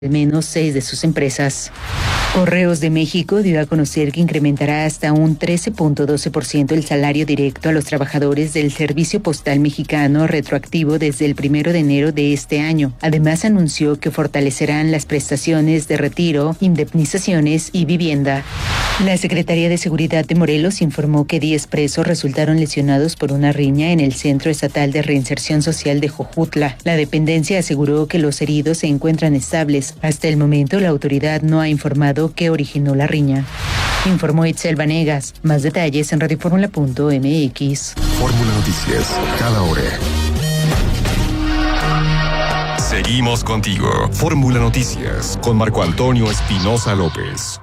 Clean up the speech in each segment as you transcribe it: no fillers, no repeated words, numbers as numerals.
al menos 6 de sus empresas. Correos de México dio a conocer que incrementará hasta un 13.12% el salario directo a los trabajadores del Servicio Postal Mexicano retroactivo desde el 1 de enero de este año. Además, anunció que fortalecerán las prestaciones de retiro, indemnizaciones y vivienda. La Secretaría de Seguridad de Morelos informó que 10 presos resultaron lesionados por una riña en el Centro Estatal de Reinserción Social de Jojutla. La dependencia aseguró que los heridos se encuentran estables. Hasta el momento, la autoridad no ha informado qué originó la riña. Informó Itzel Vanegas. Más detalles en radioformula.mx. Fórmula Noticias, cada hora. Seguimos contigo. Fórmula Noticias, con Marco Antonio Espinosa López.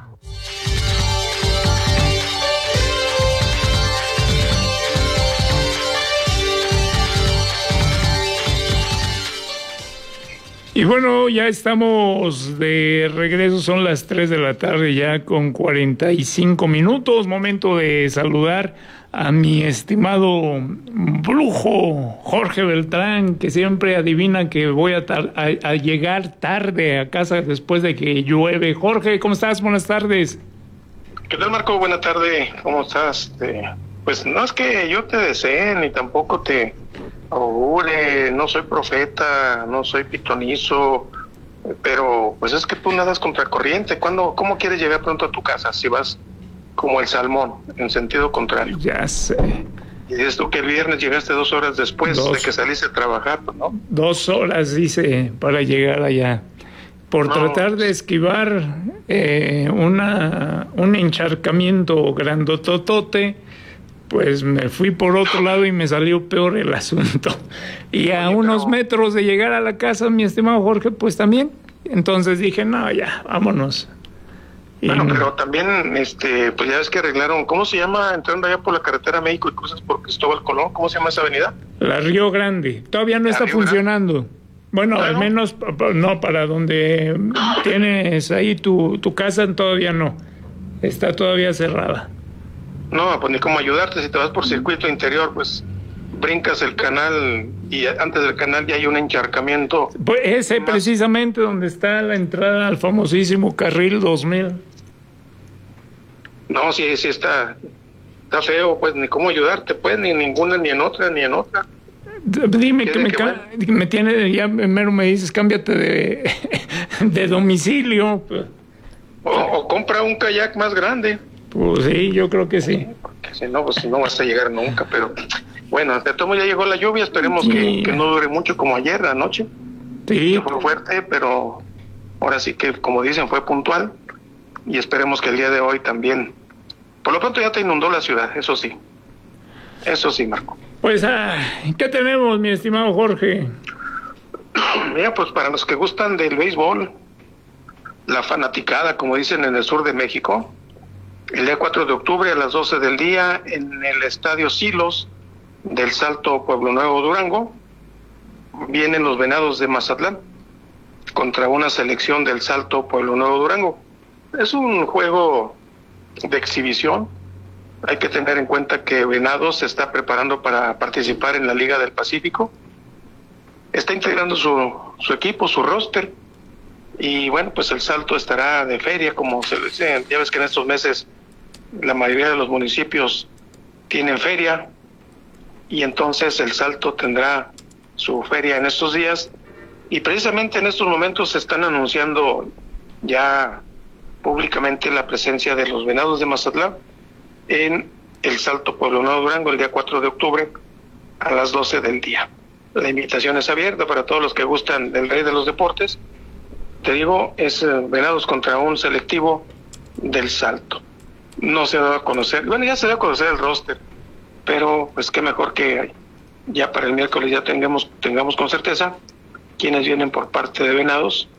Y bueno, ya estamos de regreso, son las 3 de la tarde ya con 45 minutos, momento de saludar a mi estimado brujo Jorge Beltrán, que siempre adivina que voy a llegar tarde a casa después de que llueve. Jorge, ¿cómo estás? Buenas tardes. ¿Qué tal, Marco? Buena tarde, ¿cómo estás? Pues no es que yo te desee, ni tampoco te augure, no soy profeta, no soy pitonizo, pero pues es que tú nadas contracorriente. ¿Cómo quieres llegar pronto a tu casa si vas como el salmón, en sentido contrario? Ya sé. Y dices tú que el viernes llegaste 2 horas después de que saliste a trabajar, ¿no? 2 horas, dice, para llegar allá. Por tratar de esquivar un encharcamiento grandototote, pues me fui por otro lado y me salió peor el asunto. Y a unos metros de llegar a la casa, mi estimado Jorge, pues también. Entonces dije, no, ya, vámonos. Bueno, pero también, pues ya ves que arreglaron, ¿cómo se llama? Entrando allá por la carretera México y cruzas por Cristóbal Colón, ¿cómo se llama esa avenida? La Río Grande. Todavía no está funcionando. Bueno, al menos no, para donde tienes ahí tu casa todavía no. Está todavía cerrada. No, pues ni cómo ayudarte. Si te vas por circuito interior, pues brincas el canal y antes del canal ya hay un encharcamiento. Pues ese precisamente donde está la entrada al famosísimo carril 2000. No, sí está feo, pues ni cómo ayudarte, pues ni en ninguna, ni en otra, ni en otra. Dime que me tiene, ya mero me dices, cámbiate de domicilio. O compra un kayak más grande. Pues sí, yo creo que sí. Porque si no, pues no vas a llegar nunca, pero bueno, de todo ya llegó la lluvia, esperemos que no dure mucho como ayer anoche. Sí. Que fue fuerte, pero ahora sí que, como dicen, fue puntual y esperemos que el día de hoy también. Por lo pronto ya te inundó la ciudad, eso sí, Marco. Pues, ¿qué tenemos, mi estimado Jorge? Mira, pues para los que gustan del béisbol, la fanaticada, como dicen en el sur de México, el día 4 de octubre a las 12 del día en el Estadio Silos del Salto Pueblo Nuevo Durango, vienen los Venados de Mazatlán contra una selección del Salto Pueblo Nuevo Durango. Es un juego de exhibición. Hay que tener en cuenta que Venados se está preparando para participar en la Liga del Pacífico. Está integrando su equipo, su roster. Y bueno, pues el Salto estará de feria, como se dice. Ya ves que en estos meses la mayoría de los municipios tienen feria. Y entonces el Salto tendrá su feria en estos días. Y precisamente en estos momentos se están anunciando ya públicamente la presencia de los Venados de Mazatlán en el Salto Pueblo Nuevo Durango el día 4 de octubre a las 12 del día. La invitación es abierta para todos los que gustan del rey de los deportes. Te digo, es Venados contra un selectivo del Salto. No se va a conocer, bueno, ya se va a conocer el roster, pero pues qué mejor que ya para el miércoles ya tengamos con certeza quiénes vienen por parte de Venados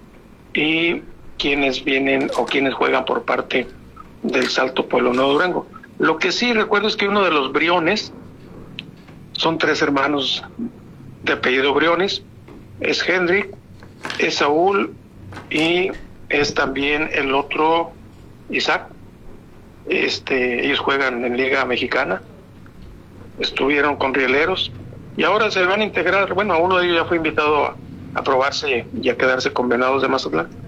y quiénes vienen o quiénes juegan por parte del Salto Pueblo Nuevo Durango. Lo que sí recuerdo es que uno de los Briones, son 3 hermanos de apellido Briones, es Henry, es Saúl y es también el otro Isaac. Ellos juegan en Liga Mexicana, estuvieron con Rieleros y ahora se van a integrar. Bueno, uno de ellos ya fue invitado aprobarse y a quedarse con Venados de Mazatlán.